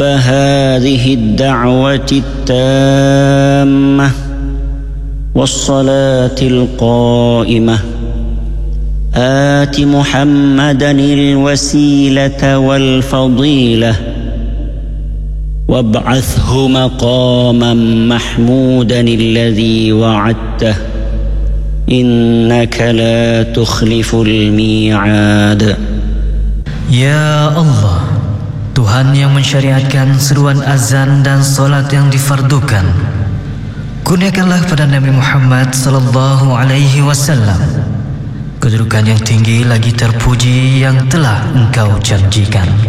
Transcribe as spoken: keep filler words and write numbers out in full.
رب هذه الدعوة التامة والصلاة القائمة آت محمدا الوسيلة والفضيلة وابعثه مقاما محمودا الذي وعدته إنك لا تخلف الميعاد. Ya Allah, Tuhan yang mensyariatkan seruan azan dan solat yang difardukan, kurniakanlah pada Nabi Muhammad sallallahu alaihi wasallam kedudukan yang tinggi lagi terpuji yang telah Engkau janjikan.